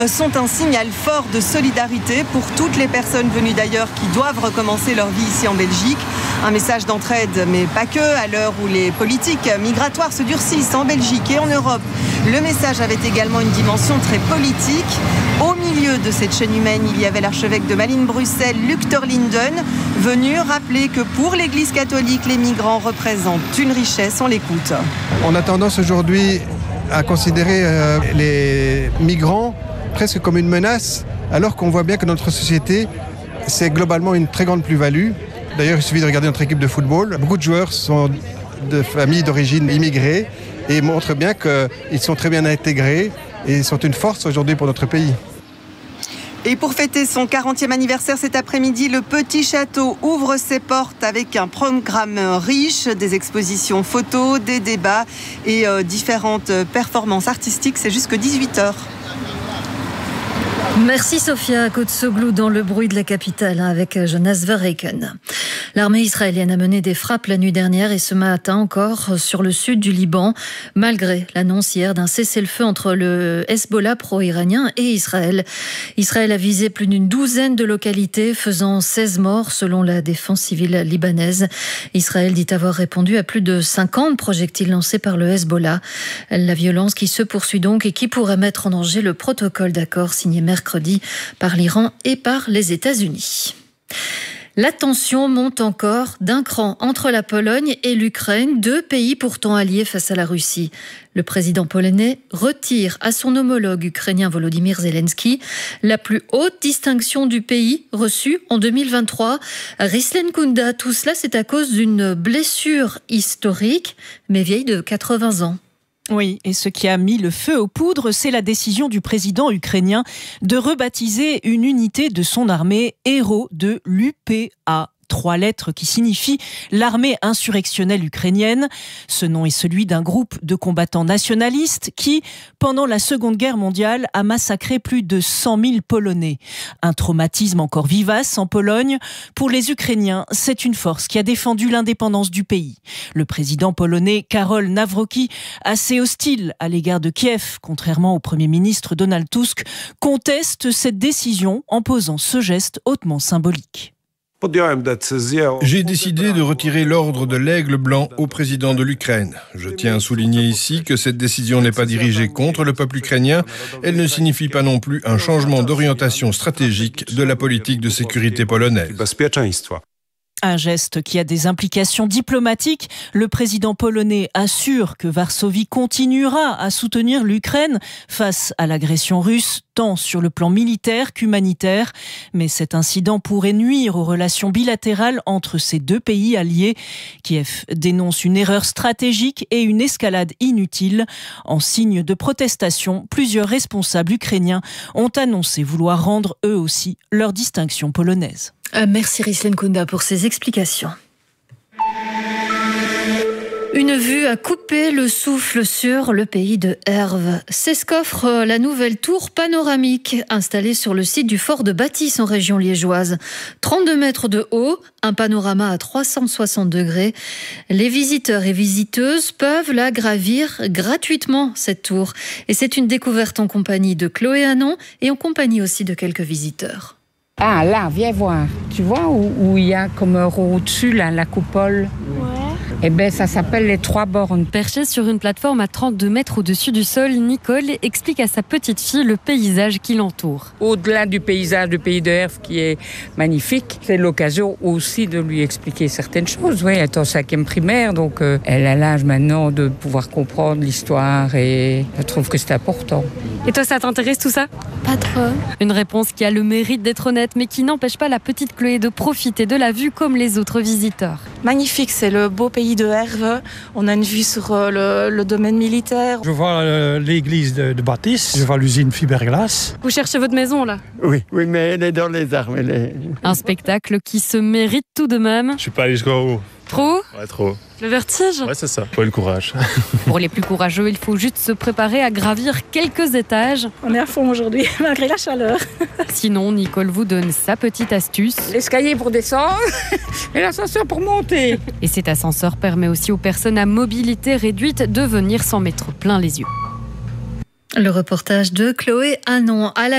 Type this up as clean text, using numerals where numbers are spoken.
sont un signal fort de solidarité pour toutes les personnes venues d'ailleurs qui doivent recommencer leur vie ici en Belgique. Un message d'entraide, mais pas que, à l'heure où les politiques migratoires se durcissent en Belgique et en Europe. Le message avait également une dimension très politique. Au milieu de cette chaîne humaine, il y avait l'archevêque de Malines-Bruxelles, Luc Terlinden, venu rappeler que pour l'Église catholique, les migrants représentent une richesse. On l'écoute. On a tendance aujourd'hui à considérer les migrants presque comme une menace, alors qu'on voit bien que notre société, c'est globalement une très grande plus-value. D'ailleurs, il suffit de regarder notre équipe de football. Beaucoup de joueurs sont de familles d'origine immigrées et montrent bien qu'ils sont très bien intégrés et sont une force aujourd'hui pour notre pays. Et pour fêter son 40e anniversaire cet après-midi, le Petit Château ouvre ses portes avec un programme riche, des expositions photos, des débats et différentes performances artistiques. C'est jusque 18h. Merci Sophia Kotsoglou dans le bruit de la capitale avec Jonas Verreken. L'armée israélienne a mené des frappes la nuit dernière et ce matin encore sur le sud du Liban, malgré l'annonce hier d'un cessez-le-feu entre le Hezbollah pro-iranien et Israël. Israël a visé plus d'une douzaine de localités, faisant 16 morts selon la défense civile libanaise. Israël dit avoir répondu à plus de 50 projectiles lancés par le Hezbollah. La violence qui se poursuit donc et qui pourrait mettre en danger le protocole d'accord signé mercredi par l'Iran et par les États-Unis. La tension monte encore d'un cran entre la Pologne et l'Ukraine, deux pays pourtant alliés face à la Russie. Le président polonais retire à son homologue ukrainien Volodymyr Zelensky la plus haute distinction du pays reçue en 2023. Rislen Kunda, tout cela c'est à cause d'une blessure historique, mais vieille de 80 ans. Oui, et ce qui a mis le feu aux poudres, c'est la décision du président ukrainien de rebaptiser une unité de son armée héros de l'UPA. 3 lettres qui signifient l'armée insurrectionnelle ukrainienne. Ce nom est celui d'un groupe de combattants nationalistes qui, pendant la Seconde Guerre mondiale, a massacré plus de 100 000 Polonais. Un traumatisme encore vivace en Pologne. Pour les Ukrainiens, c'est une force qui a défendu l'indépendance du pays. Le président polonais Karol Nawrocki, assez hostile à l'égard de Kiev, contrairement au Premier ministre Donald Tusk, conteste cette décision en posant ce geste hautement symbolique. J'ai décidé de retirer l'ordre de l'aigle blanc au président de l'Ukraine. Je tiens à souligner ici que cette décision n'est pas dirigée contre le peuple ukrainien. Elle ne signifie pas non plus un changement d'orientation stratégique de la politique de sécurité polonaise. Un geste qui a des implications diplomatiques. Le président polonais assure que Varsovie continuera à soutenir l'Ukraine face à l'agression russe, tant sur le plan militaire qu'humanitaire. Mais cet incident pourrait nuire aux relations bilatérales entre ces deux pays alliés. Kiev dénonce une erreur stratégique et une escalade inutile. En signe de protestation, plusieurs responsables ukrainiens ont annoncé vouloir rendre eux aussi leur distinction polonaise. Merci Rislen Kunda pour ces explications. Une vue à couper le souffle sur le pays de Herve. C'est ce qu'offre la nouvelle tour panoramique installée sur le site du fort de Bâtisse en région liégeoise. 32 mètres de haut, un panorama à 360 degrés. Les visiteurs et visiteuses peuvent la gravir gratuitement, cette tour. Et c'est une découverte en compagnie de Chloé Hanon et en compagnie aussi de quelques visiteurs. Ah là, viens voir. Tu vois où il y a comme au-dessus là, la coupole? Ouais. Eh bien, ça s'appelle les 3 bornes. Perchée sur une plateforme à 32 mètres au-dessus du sol, Nicole explique à sa petite fille le paysage qui l'entoure. Au-delà du paysage du pays de Herve qui est magnifique, c'est l'occasion aussi de lui expliquer certaines choses. Oui, elle est en 5e primaire, donc elle a l'âge maintenant de pouvoir comprendre l'histoire et je trouve que c'est important. Et toi, ça t'intéresse tout ça? Pas trop. Une réponse qui a le mérite d'être honnête, mais qui n'empêche pas la petite Chloé de profiter de la vue comme les autres visiteurs. Magnifique, c'est le beau pays de Herve. On a une vue sur le domaine militaire. Je vois l'église de Bâtisse, je vois l'usine Fiberglass. Vous cherchez votre maison là? Oui, mais elle est dans les arbres. Un spectacle qui se mérite tout de même. Je suis pas allé jusqu'au haut. Trop? Ouais, trop. Le vertige? Ouais, c'est ça. Faut le courage. Pour les plus courageux, il faut juste se préparer à gravir quelques étages. On est à fond aujourd'hui, malgré la chaleur. Sinon, Nicole vous donne sa petite astuce. L'escalier pour descendre et l'ascenseur pour monter. Et cet ascenseur permet aussi aux personnes à mobilité réduite de venir s'en mettre plein les yeux. Le reportage de Chloé Anon. À la